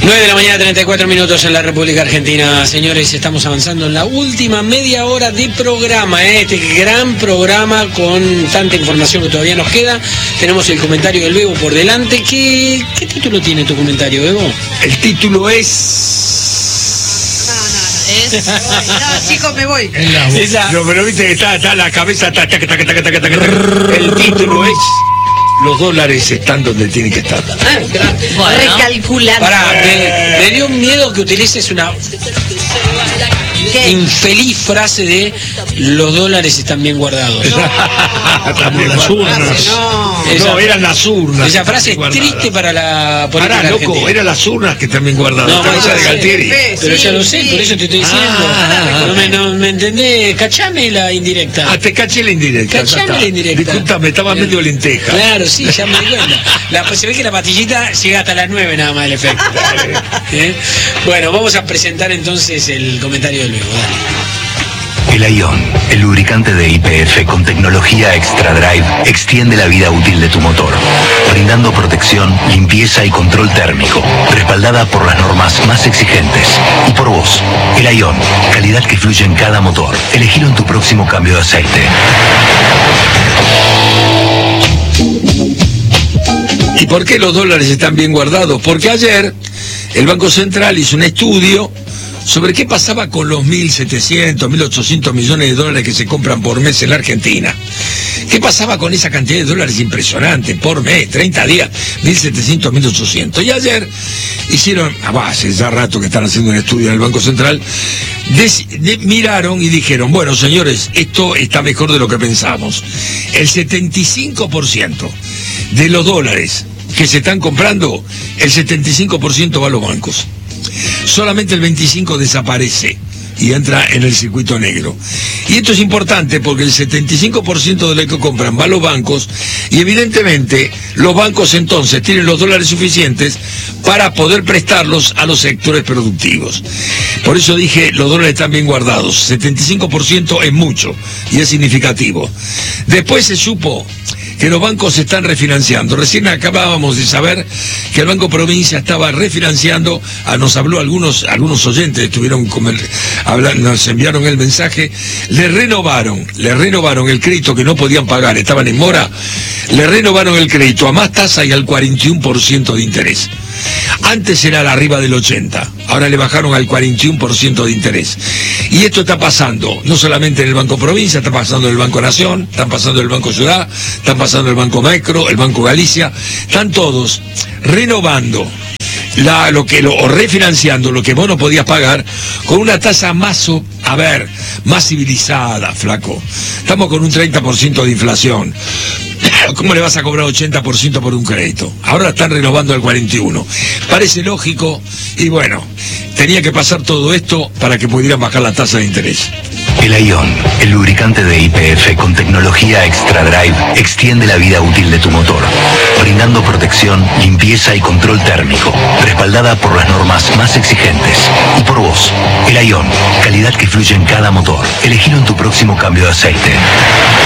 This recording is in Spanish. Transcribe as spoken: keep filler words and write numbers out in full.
nueve de la mañana, treinta y cuatro minutos en la República Argentina. Señores, estamos avanzando en la última media hora de programa, ¿eh? Este gran programa con tanta información que todavía nos queda. Tenemos el comentario del Bebo por delante. ¿Qué, qué título tiene tu comentario, Bebo? El título es... No, no, no, es... No, chicos, me voy. Esa... No, pero viste que está, está la cabeza... Ta, ta, ta, ta, ta, ta, ta, ta, ta. El título es... Los dólares están donde tienen que estar. Ah, claro. Bueno. Recalculando. Pará, me, me dio miedo que utilices una ¿Qué? infeliz frase de los dólares están bien guardados. No. También las urnas. No, esa, no, eran las urnas. Esa frase es triste para la política Pará, loco, argentina. eran las urnas que están bien guardadas. No, esa de Galtieri. Pero sí, ya lo sé, sí. por eso te estoy diciendo. Ah, no, me, no me entendés, cachame la indirecta. Ah, te caché la indirecta. Cachame la indirecta. Disculpame, estaba Bien. medio lenteja. Claro, sí, ya me di cuenta. La, pues, se ve que la pastillita llega hasta las nueve nada más el efecto. ¿Eh? Bueno, vamos a presentar entonces el comentario del Bebo. El Aion, el lubricante de Y P F con tecnología Extra Drive, extiende la vida útil de tu motor, brindando protección, limpieza y control térmico, respaldada por las normas más exigentes. Y por vos, el Aion, calidad que fluye en cada motor. Elegilo en tu próximo cambio de aceite. ¿Y por qué los dólares están bien guardados? Porque ayer el Banco Central hizo un estudio sobre qué pasaba con los mil setecientos, mil ochocientos millones de dólares que se compran por mes en la Argentina. ¿Qué pasaba con esa cantidad de dólares impresionante por mes, treinta días, mil setecientos, mil ochocientos? Y ayer hicieron, ah, hace ya rato que están haciendo un estudio en el Banco Central, des, de, miraron y dijeron, bueno, señores, esto está mejor de lo que pensamos. El setenta y cinco por ciento de los dólares que se están comprando, el setenta y cinco por ciento va a los bancos. Solamente el veinticinco por ciento desaparece y entra en el circuito negro. Y esto es importante porque el setenta y cinco por ciento de lo que compran va a los bancos y evidentemente los bancos entonces tienen los dólares suficientes para poder prestarlos a los sectores productivos. Por eso dije, los dólares están bien guardados. setenta y cinco por ciento es mucho y es significativo. Después se supo que los bancos se están refinanciando. Recién acabábamos de saber que el Banco Provincia estaba refinanciando, ah, nos habló algunos algunos oyentes, estuvieron con el, hablan, nos enviaron el mensaje, le renovaron, le renovaron el crédito que no podían pagar, estaban en mora, le renovaron el crédito a más tasa y al cuarenta y uno por ciento de interés. Antes era al arriba del ochenta por ciento, ahora le bajaron al cuarenta y uno por ciento de interés. Y esto está pasando, no solamente en el Banco Provincia, está pasando en el Banco Nación, están pasando en el Banco Ciudad, están pasando en el Banco Macro, el Banco Galicia, están todos renovando la, lo que lo, o refinanciando lo que vos no podías pagar con una tasa más, a ver, más civilizada, flaco. Estamos con un treinta por ciento de inflación. ¿Cómo le vas a cobrar ochenta por ciento por un crédito? Ahora están renovando al cuarenta y uno por ciento. Parece lógico y bueno, tenía que pasar todo esto para que pudieran bajar la tasa de interés. El Aion, el lubricante de Y P F con tecnología Extra Drive, extiende la vida útil de tu motor, brindando protección, limpieza y control térmico, respaldada por las normas más exigentes. Y por vos, el Aion, calidad que fluye en cada motor. Elegilo en tu próximo cambio de aceite.